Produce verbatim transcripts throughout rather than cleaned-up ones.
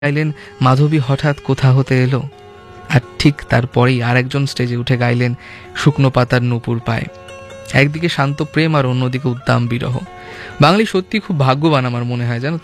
গাইলেন মাধবী হঠাৎ কোথা হতে এলো, আর ঠিক তারপরেই আর একজন স্টেজে উঠে গাইলেন শুকনো পাতার নূপুর পায়। একদিকে শান্ত প্রেম আর অন্যদিকে উদ্দাম বিরহ। বাঙালি সত্যি খুব ভাগ্যবান আমার মনে হয়, জানো তো।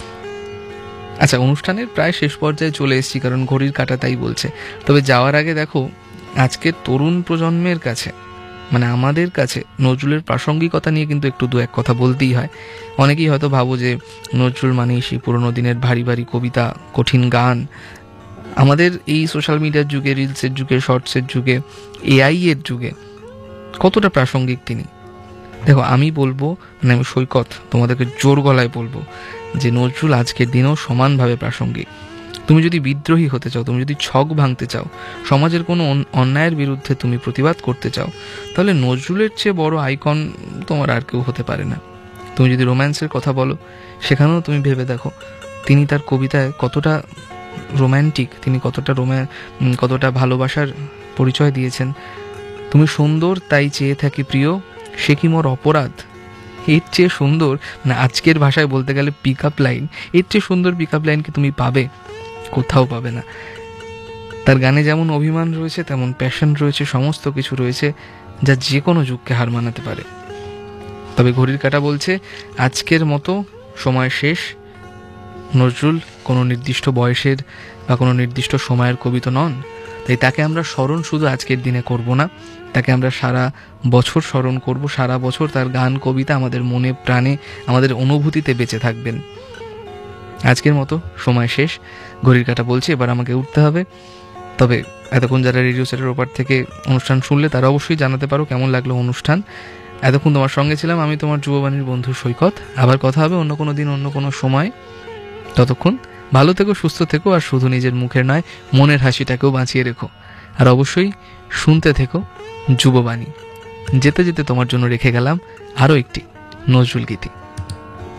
আচ্ছা, অনুষ্ঠানের প্রায় শেষ পর্যায়ে চলে এসেছি, কারণ ঘড়ির কাঁটা তাই বলছে। তবে যাওয়ার আগে দেখো, আজকের তরুণ প্রজন্মের কাছে, মানে আমাদের কাছে নজরুলের প্রাসঙ্গিকতা নিয়ে কিন্তু একটু দু এক কথা বলতেই হয়। অনেকেই হয়তো ভাবো যে নজরুল মানেই সেই পুরোনো দিনের ভারী ভারী কবিতা, কঠিন গান। আমাদের এই সোশ্যাল মিডিয়ার যুগে, রিলসের যুগে, শর্টসের যুগে, এআই এর যুগে কতটা প্রাসঙ্গিক তিনি। দেখো, আমি বলবো, মানে আমি সৈকত তোমাদেরকে জোর গলায় বলবো যে নজরুল আজকের দিনেও সমানভাবে প্রাসঙ্গিক। তুমি যদি বিদ্রোহী হতে চাও, তুমি যদি ছক ভাঙতে চাও, সমাজের কোনো অন্যায়ের বিরুদ্ধে তুমি প্রতিবাদ করতে চাও, তাহলে নজরুলের চেয়ে বড় আইকন তোমার আর কেউ হতে পারে না। তুমি যদি রোম্যান্সের কথা বলো, সেখানেও তুমি ভেবে দেখো তিনি তার কবিতায় কতটা রোম্যান্টিক, তিনি কতটা রোম্যা কতটা ভালোবাসার পরিচয় দিয়েছেন। তুমি সুন্দর তাই চেয়ে থাকি প্রিয়, সে কি মোর অপরাধ। এর চেয়ে সুন্দর, মানে আজকের ভাষায় বলতে গেলে পিক আপ লাইন, এর চেয়ে সুন্দর পিক আপ লাইন কি তুমি পাবে? কোথাও পাবে না। তার গানে যেমন অভিমান রয়েছে, তেমন প্যাশন রয়েছে, সমস্ত কিছু রয়েছে যা যে কোনো যুগকে হার মানাতে পারে। তবে ঘড়ির কাঁটা বলছে আজকের মতো সময় শেষ। নজরুল কোনো নির্দিষ্ট বয়সের বা কোনো নির্দিষ্ট সময়ের কবি তো নন, তাই তাকে আমরা স্মরণ শুধু আজকের দিনে করব না, তাকে আমরা সারা বছর স্মরণ করব। সারা বছর তার গান, কবিতা আমাদের মনে, প্রাণে, আমাদের অনুভূতিতে বেঁচে থাকবেন। আজকের মতো সময় শেষ। ঘড়ির কাঁটা বলছে এবার আমাকে উঠতে হবে। তবে এতক্ষণ যারা রেডিও সেটের ওপার থেকে অনুষ্ঠান শুনলে, তারা অবশ্যই জানাতে পারো কেমন লাগলো অনুষ্ঠান। এতক্ষণ তোমার সঙ্গে ছিলাম আমি, তোমার যুববাণীর বন্ধু সৈকত। আবার কথা হবে অন্য কোনো দিন, অন্য কোনো সময়। ততক্ষণ ভালো থেকো, সুস্থ থেকো, আর শুধু নিজের মুখের নয়, মনের হাসিটাকেও বাঁচিয়ে রেখো। আর অবশ্যই শুনতে থেকো যুববাণী। যেতে যেতে তোমার জন্য রেখে গেলাম আরও একটি নজরুল গীতি।